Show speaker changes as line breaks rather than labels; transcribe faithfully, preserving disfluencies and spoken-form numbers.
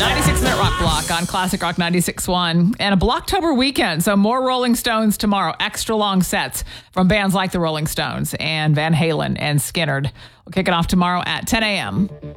ninety-six minute rock block on Classic Rock ninety-six point one. And a Blocktober weekend, so more Rolling Stones tomorrow. Extra long sets from bands like the Rolling Stones and Van Halen and Skynyrd. We'll kick it off tomorrow at ten a.m.